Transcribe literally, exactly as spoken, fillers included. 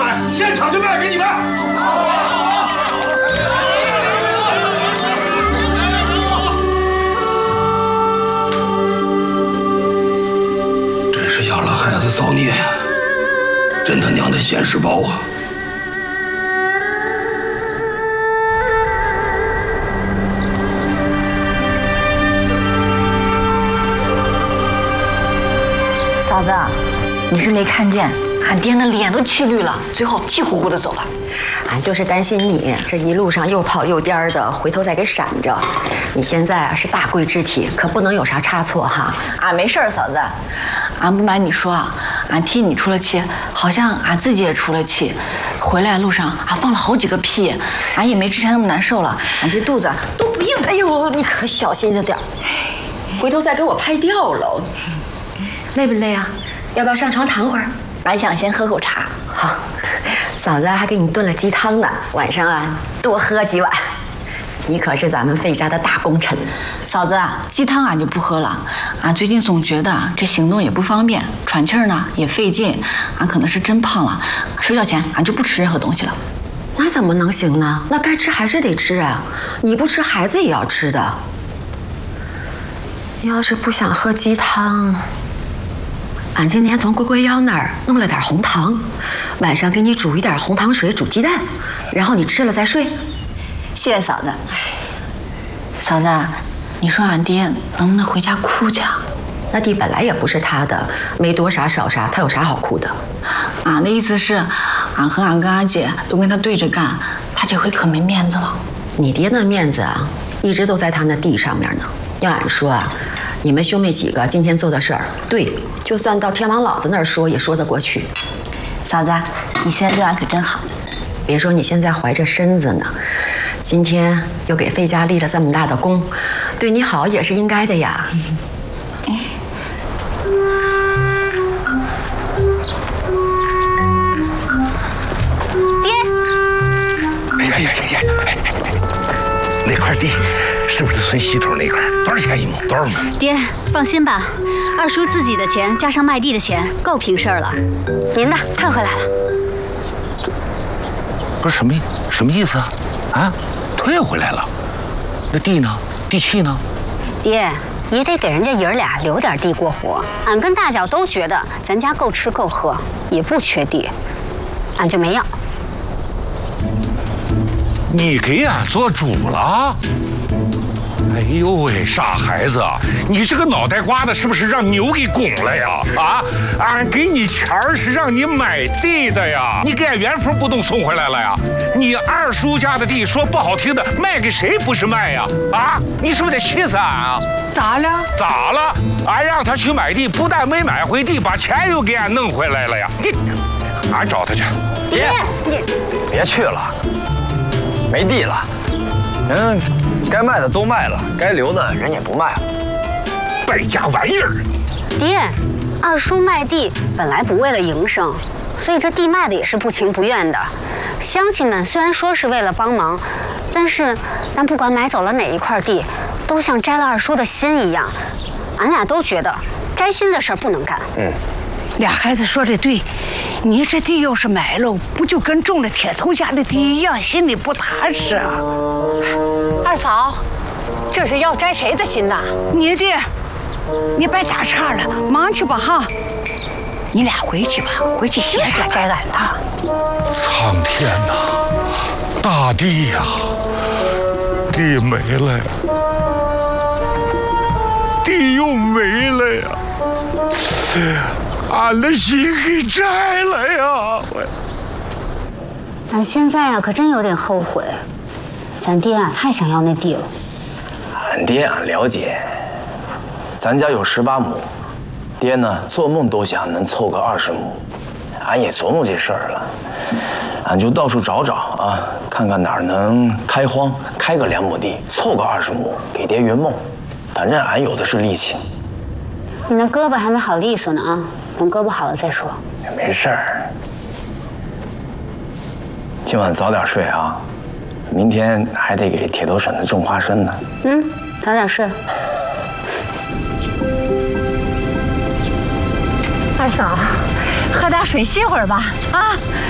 买，现场就卖给你们。真是养了孩子造孽呀！真他娘的现世报啊！ 嫂子，你是没看见，俺爹那脸都气绿了，最后气呼呼的走了。 俺就是担心你这一路上又跑又颠的，回头再给闪着。你现在啊是大贵之体，可不能有啥差错哈。 俺没事儿，嫂子，俺不瞒你说啊，俺替你出了气，好像俺自己也出了气。回来路上俺放了好几个屁，俺也没之前那么难受了，俺这肚子都不硬。 哎呦，你可小心着点，回头再给我拍掉了。 累不累啊？要不要上床躺会儿？ 俺想先喝口茶。 好，嫂子还给你炖了鸡汤呢，晚上啊多喝几碗。你可是咱们费家的大功臣。 嫂子，鸡汤俺就不喝了。俺最近总觉得这行动也不方便，喘气儿呢也费劲。俺可能是真胖了，睡觉前俺就不吃任何东西了。 那怎么能行呢？那该吃还是得吃啊！你不吃，孩子也要吃的。要是不想喝鸡汤。 俺今天从龟龟腰那儿弄了点红糖，晚上给你煮一点红糖水煮鸡蛋，然后你吃了再睡。 谢谢嫂子。嫂子，你说俺爹能不能回家哭去啊？ 那地本来也不是他的，没多啥少啥，他有啥好哭的？ 俺的意思是，俺和俺跟俺姐都跟他对着干，他这回可没面子了。 你爹那面子啊，一直都在他那地上面呢。要俺说啊。 你们兄妹几个今天做的事儿，对，就算到天王老子那儿说也说得过去。 嫂子，你现在对俺可真好。 别说你现在怀着身子呢，今天又给费家立了这么大的功，对你好也是应该的呀。 嗯、 爹！哎呀呀呀呀！那块地。 是不是村西头那块？多少钱一亩？多少亩？ 爹，放心吧，二叔自己的钱加上卖地的钱，够平事儿了。您的退回来了。 不是什么什么意思啊？啊，退回来了？那地呢？地契呢？ 爹，也得给人家爷儿俩留点地过活。俺跟大脚都觉得咱家够吃够喝，也不缺地，俺就没要。 你给俺做主了？ 哎呦喂，傻孩子，你这个脑袋瓜子是不是让牛给拱了呀？啊，俺给你钱儿是让你买地的呀，你给俺原封不动送回来了呀？你二叔家的地，说不好听的，卖给谁不是卖呀？啊，你是不是得气死俺啊？ 咋了？ 咋了？俺让他去买地，不但没买回地，把钱又给俺弄回来了呀！你，俺找他去。 爹，你别去了，没地了，嗯。 该卖的都卖了，该留的人也不卖了， 败家玩意儿！ 爹，二叔卖地本来不为了营生，所以这地卖的也是不情不愿的。乡亲们虽然说是为了帮忙，但是但不管买走了哪一块地，都像摘了二叔的心一样。俺俩都觉得摘心的事儿不能干。 嗯， 俩孩子说的对，你这地要是买了，不就跟种了铁头家的地一样，心里不踏实啊？ 二嫂，这是要摘谁的心呐？ 你的，你别打岔了，忙去吧哈。你俩回去吧，回去歇着摘俺的。 苍天哪，大地呀，地没了呀，地又没了呀，俺的心给摘了呀！我， 俺现在啊，可真有点后悔。 咱爹啊，太想要那地了。 俺爹俺了解，咱家有十八亩，爹呢做梦都想能凑个二十亩。俺也琢磨这事儿了，俺就到处找找啊，看看哪儿能开荒，开个两亩地，凑个二十亩，给爹圆梦。反正俺有的是力气。 你那胳膊还没好利索呢啊，等胳膊好了再说。 没事儿，今晚早点睡啊。 明天还得给铁头婶子种花生呢。 嗯，早点睡。 二嫂，喝点水歇会儿吧。啊，